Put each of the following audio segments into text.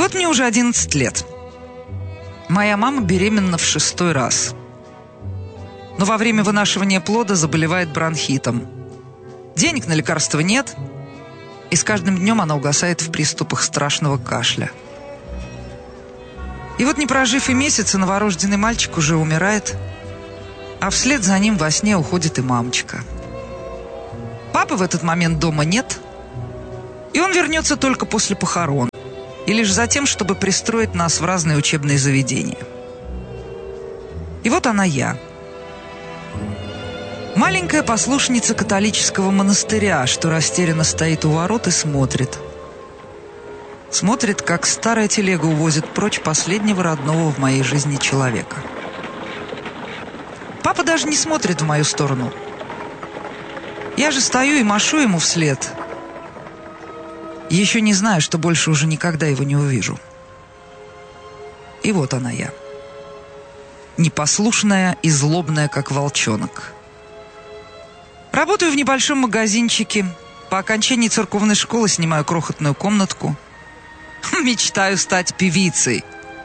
вот мне уже 11 лет. Моя мама беременна в 6-й раз. Но во время вынашивания плода заболевает бронхитом. Денег на лекарства нет, и с каждым днем она угасает в приступах страшного кашля. И вот, не прожив и месяца, новорожденный мальчик уже умирает, а вслед за ним во сне уходит и мамочка. Папы в этот момент дома нет, и он вернется только после похорон, и лишь за тем, чтобы пристроить нас в разные учебные заведения. И вот она я. Маленькая послушница католического монастыря, что растерянно стоит у ворот и смотрит. Смотрит, как старая телега увозит прочь последнего родного в моей жизни человека. Папа даже не смотрит в мою сторону. Я же стою и машу ему вслед. Еще не знаю, что больше уже никогда его не увижу. И вот она я. Непослушная и злобная, как волчонок. Работаю в небольшом магазинчике. По окончании церковной школы снимаю крохотную комнатку. Мечтаю стать певицей.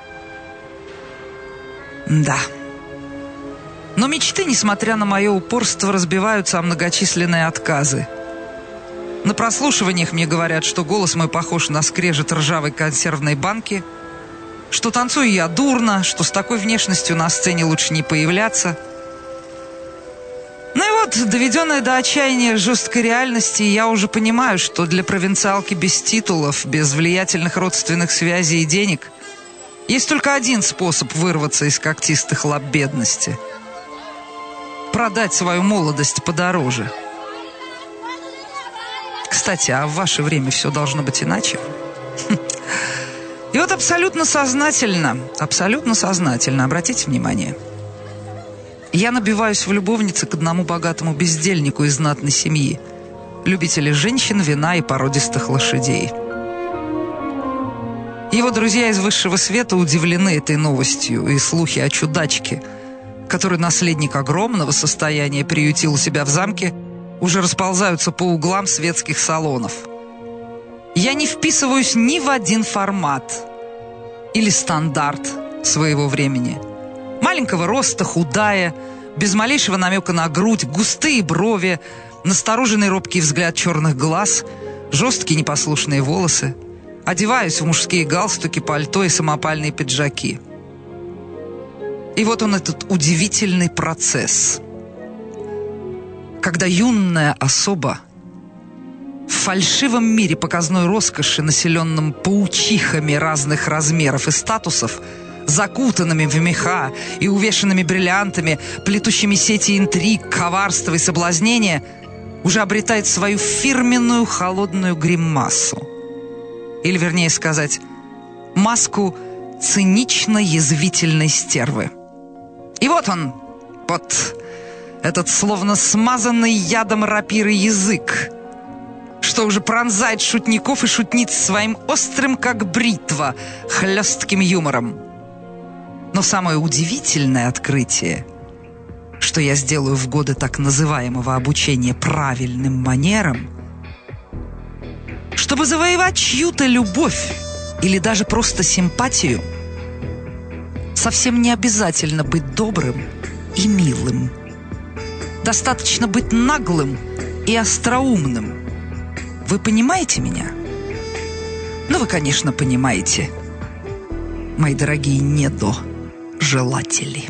Да. Но мечты, несмотря на мое упорство, разбиваются о многочисленные отказы. На прослушиваниях мне говорят, что голос мой похож на скрежет ржавой консервной банки, что танцую я дурно, что с такой внешностью на сцене лучше не появляться. Ну и вот, доведенная до отчаяния жесткой реальности, я уже понимаю, что для провинциалки без титулов, без влиятельных родственных связей и денег есть только один способ вырваться из когтистых лап бедности: продать свою молодость подороже. Кстати, а в ваше время все должно быть иначе. И вот абсолютно сознательно, обратите внимание, я набиваюсь в любовнице к одному богатому бездельнику из знатной семьи, любителю женщин, вина и породистых лошадей. Его друзья из высшего света удивлены этой новостью, и слухи о чудачке, который наследник огромного состояния приютил у себя в замке, уже расползаются по углам светских салонов. Я не вписываюсь ни в один формат или стандарт своего времени. Маленького роста, худая, без малейшего намека на грудь, густые брови, настороженный робкий взгляд черных глаз, жесткие непослушные волосы. Одеваюсь в мужские галстуки, пальто и самопальные пиджаки. И вот он, этот удивительный процесс, когда юная особа в фальшивом мире показной роскоши, населенном паучихами разных размеров и статусов, закутанными в меха и увешанными бриллиантами, плетущими сети интриг, коварства и соблазнения, уже обретает свою фирменную холодную гримасу. Или, вернее сказать, маску цинично-язвительной стервы. И вот он, вот этот словно смазанный ядом рапиры язык, что уже пронзает шутников и шутниц своим острым, как бритва, хлестким юмором. Но самое удивительное открытие, что я сделаю в годы так называемого обучения правильным манерам, чтобы завоевать чью-то любовь или даже просто симпатию, совсем не обязательно быть добрым и милым. Достаточно быть наглым и остроумным. Вы понимаете меня? Ну, вы, конечно, понимаете, мои дорогие недожелатели.